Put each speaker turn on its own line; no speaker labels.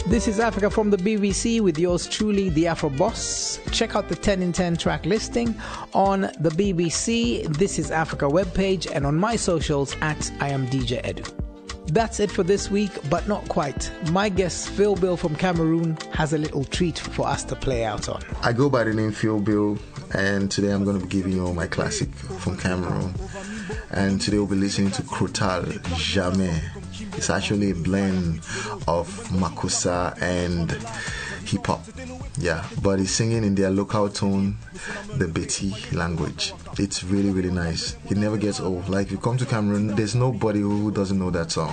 This is Africa from the BBC with yours truly, the Afro Boss. Check out the 10 in 10 track listing on the BBC This is Africa webpage and on my socials at I am DJ Edu. That's it for this week, but not quite. My guest Phil Bill from Cameroon has a little treat for us to play out on.
I go by the name Phil Bill, and today I'm going to be giving you my classic from Cameroon. And today we'll be listening to Crotal Jamais. It's actually a blend of Makossa and hip hop. Yeah, but he's singing in their local tone, the Beti language. It's really, really nice. It never gets old. Like, if you come to Cameroon, there's nobody who doesn't know that song.